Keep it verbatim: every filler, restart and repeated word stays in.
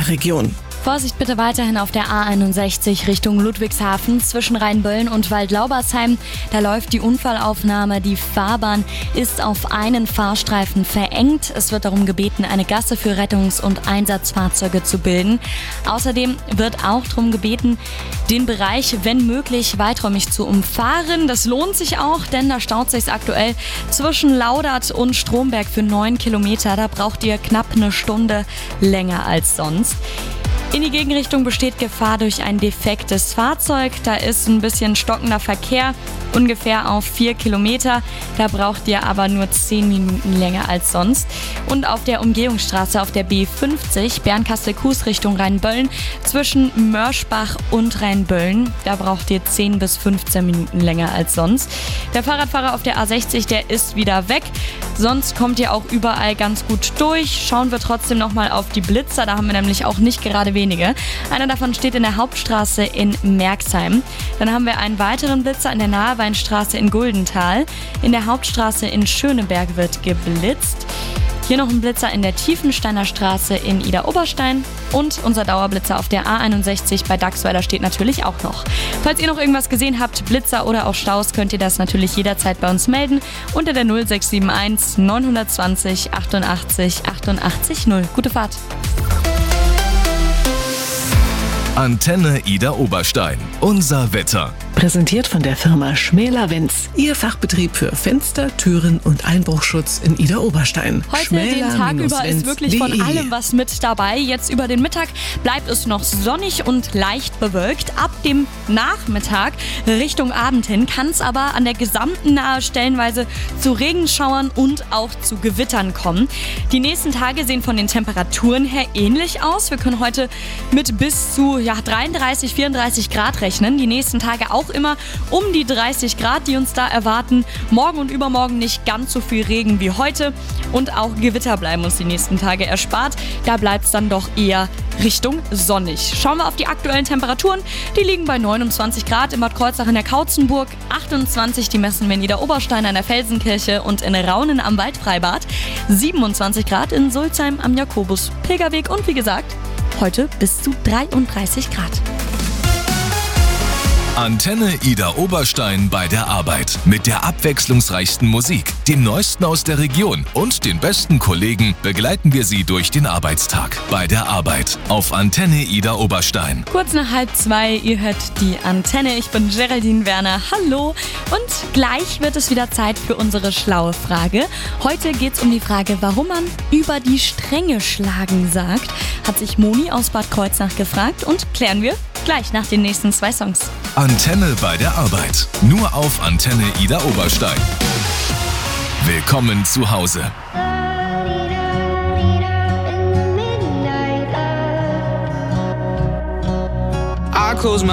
der Region. Vorsicht bitte weiterhin auf der A einundsechzig Richtung Ludwigshafen zwischen Rheinböllen und Waldlaubersheim. Da läuft die Unfallaufnahme. Die Fahrbahn ist auf einen Fahrstreifen verengt. Es wird darum gebeten, eine Gasse für Rettungs- und Einsatzfahrzeuge zu bilden. Außerdem wird auch darum gebeten, den Bereich, wenn möglich, weiträumig zu umfahren. Das lohnt sich auch, denn da staut sich aktuell zwischen Laudert und Stromberg für neun Kilometer. Da braucht ihr knapp eine Stunde länger als sonst. In die Gegenrichtung besteht Gefahr durch ein defektes Fahrzeug. Da ist ein bisschen stockender Verkehr, ungefähr auf vier Kilometer. Da braucht ihr aber nur zehn Minuten länger als sonst. Und auf der Umgehungsstraße auf der B fünfzig, Bernkastel-Kues Richtung Rheinböllen, zwischen Mörschbach und Rheinböllen, da braucht ihr zehn bis fünfzehn Minuten länger als sonst. Der Fahrradfahrer auf der A sechzig, der ist wieder weg. Sonst kommt ihr auch überall ganz gut durch. Schauen wir trotzdem nochmal auf die Blitzer, da haben wir nämlich auch nicht gerade wenige. Einer davon steht in der Hauptstraße in Merxheim. Dann haben wir einen weiteren Blitzer in der Naheweinstraße in Guldenthal. In der Hauptstraße in Schöneberg wird geblitzt. Hier noch ein Blitzer in der Tiefensteiner Straße in Idar-Oberstein. Und unser Dauerblitzer auf der A einundsechzig bei Dachsweiler steht natürlich auch noch. Falls ihr noch irgendwas gesehen habt, Blitzer oder auch Staus, könnt ihr das natürlich jederzeit bei uns melden unter der null sechs sieben eins neun zwei null achtundachtzig achtundachtzig null. Gute Fahrt! Antenne Idar-Oberstein. Unser Wetter. Präsentiert von der Firma Schmäler-Wenz. Ihr Fachbetrieb für Fenster, Türen und Einbruchschutz in Idar-Oberstein. Heute den Tag über ist wirklich von allem was mit dabei. Jetzt über den Mittag bleibt es noch sonnig und leicht bewölkt. Ab dem Nachmittag Richtung Abend hin kann es aber an der gesamten Nahe stellenweise zu Regenschauern und auch zu Gewittern kommen. Die nächsten Tage sehen von den Temperaturen her ähnlich aus. Wir können heute mit bis zu ja, dreiunddreißig, vierunddreißig Grad rechnen. Die nächsten Tage auch immer um die dreißig Grad, die uns da erwarten. Morgen und übermorgen nicht ganz so viel Regen wie heute. Und auch Gewitter bleiben uns die nächsten Tage erspart. Da bleibt es dann doch eher Richtung sonnig. Schauen wir auf die aktuellen Temperaturen. Die liegen bei neunundzwanzig Grad in Bad Kreuznach in der Kautzenburg, achtundzwanzig die messen wir in Idar-Oberstein an der Felsenkirche und in Raunen am Waldfreibad, siebenundzwanzig Grad in Sulzheim am Jakobus-Pilgerweg und wie gesagt, heute bis zu dreiunddreißig Grad. Antenne Idar-Oberstein bei der Arbeit. Mit der abwechslungsreichsten Musik, dem Neuesten aus der Region und den besten Kollegen begleiten wir Sie durch den Arbeitstag. Bei der Arbeit auf Antenne Idar-Oberstein. Kurz nach halb zwei, ihr hört die Antenne. Ich bin Geraldine Werner. Hallo. Und gleich wird es wieder Zeit für unsere schlaue Frage. Heute geht es um die Frage, warum man über die Stränge schlagen sagt. Hat sich Moni aus Bad Kreuznach gefragt und klären wir gleich nach den nächsten zwei Songs. Antenne bei der Arbeit. Nur auf Antenne Idar-Oberstein. Willkommen zu Hause. I close my